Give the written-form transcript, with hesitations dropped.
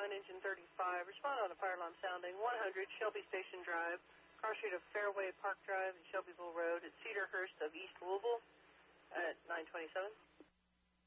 911, engine 35. Respond on a fire alarm sounding 100 Shelby Station Drive, car street of Fairway Park Drive and Shelbyville Road at Cedarhurst of East Louisville at 927.